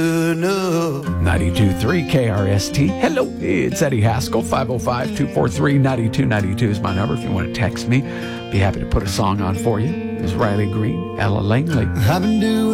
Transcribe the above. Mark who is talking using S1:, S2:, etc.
S1: 92.3 KRST. Hello, it's Eddie Haskell. 505-243-9292 is my number. If you want to text me, be happy to put a song on for you. It's Riley Green, Ella Langley.
S2: I've been doing